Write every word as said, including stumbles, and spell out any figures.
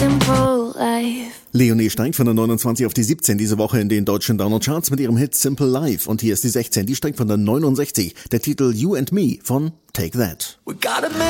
simple life. Leonie steigt von der neunundzwanzig auf die siebzehn diese Woche in den deutschen Download-Charts mit ihrem Hit Simple Life. Und hier ist die sechzehn, die steigt von der neunundsechzig. Der Titel You and Me von Take That. We gotta make